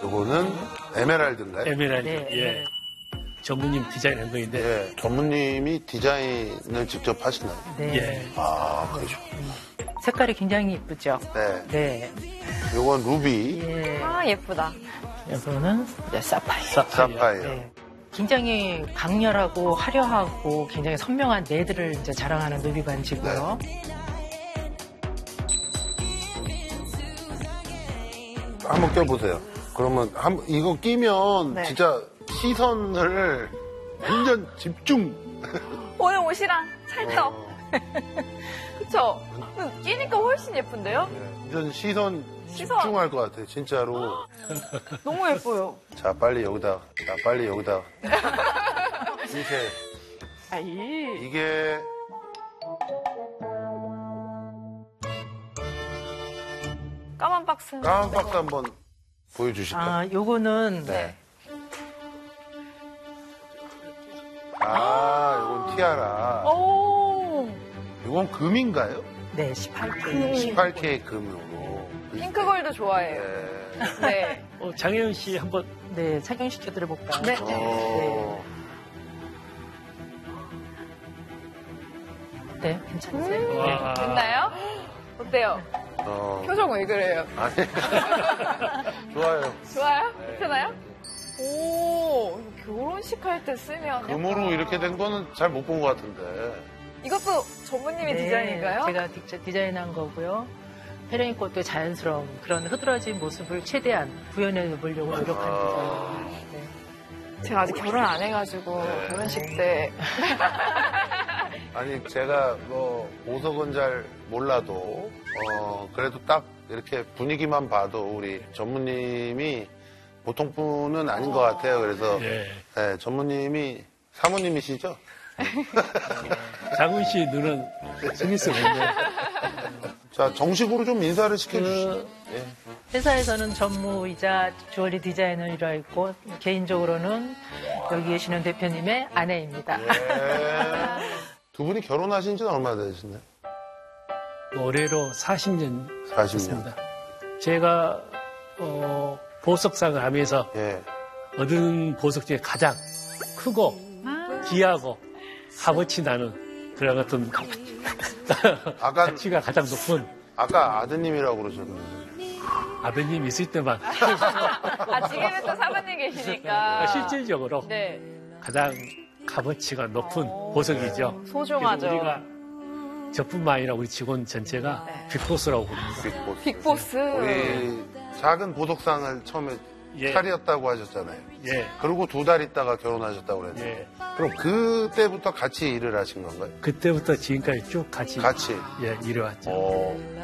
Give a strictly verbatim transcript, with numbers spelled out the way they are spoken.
요거는 에메랄드인가요? 에메랄드. 네, 예. 네. 전무님 디자인한 거인데. 예. 전무님이 디자인을 직접 하시나요? 네. 예. 아, 그렇죠. 색깔이 굉장히 이쁘죠? 네. 네. 요건 루비, 예. 아, 예쁘다. 이거는 이제 사파이어. 사파이어. 사파이어. 네. 굉장히 강렬하고 화려하고 굉장히 선명한 네들을 이제 자랑하는 누비 반지고요. 한번 껴보세요. 그러면 한, 이거 끼면 네. 진짜 시선을 완전 집중. 오늘 옷이랑 찰떡. 어, 그쵸? 끼니까 훨씬 예쁜데요? 완전 시선 시선. 집중할 것 같아, 진짜로. 너무 예뻐요. 자, 빨리 여기다. 자, 빨리 여기다. 이게, 아이. 이게 까만 박스. 까만 박스 한번 보여주실까요? 아, 요거는 네. 아, 이건 티아라. 오. 이건 금인가요? 네, 십팔 케이. 십팔 케이 금으로. 핑크골드 좋아해요. 네. 네. 어, 장혜연 씨 한번 네, 착용시켜 드려볼까요? 네. 어, 네, 괜찮으세요? 와. 됐나요? 어때요? 어, 표정 왜 그래요? 아니. 좋아요. 좋아요? 괜찮아요? 오, 결혼식 할 때 쓰면. 금으로 약간- 이렇게 된 거는 잘 못 본 것 같은데. 이것도 전무님의 네, 디자인인가요? 제가 디- 디자인한 거고요. 페레인꽃도 자연스러운 그런 흐드러진 모습을 최대한 구현해 보려고 노력한 아. 디자인. 네. 제가 아직 결혼 안 해가지고 네. 결혼식 때 아니, 제가 뭐, 보석은 잘 몰라도, 어, 그래도 딱 이렇게 분위기만 봐도 우리 전무님이 보통 분은 아닌 것 같아요. 그래서, 예. 네, 전무님이 사모님이시죠? 장훈 씨 눈은 스미스 같네. 자, 정식으로 좀 인사를 시켜주시죠. 그 예. 회사에서는 전무이자 주얼리 디자인을 일하고 있고 개인적으로는 여기 계시는 대표님의 아내입니다. 예. 두 분이 결혼하신 지는 얼마나 되셨나요? 올해로 사십 년 사십 년. 됐습니다. 제가 어, 보석상을 하면서 예. 얻은 보석 중에 가장 크고 귀하고 값어치 나는 그런 어떤 아까, 가치가 가장 높은 아까 아드님이라고 그러셨는데. 아버님 있을 때만 아 지금은 또 사모님 계시니까 실질적으로 네 가장 값어치가 높은 보석이죠. 소중하죠. 그래서 우리가 저뿐만 아니라 우리 직원 전체가 네. 빅보스라고 부릅니다. 빅보스. 빅보스. 우리 작은 보석상을 처음에 예. 차렸다고 하셨잖아요. 예, 그리고 두 달 있다가 결혼하셨다고 그랬는데. 예. 그럼 그때부터 같이 일을 하신 건가요? 그때부터 지금까지 쭉 같이, 같이. 예, 일해왔죠. 어.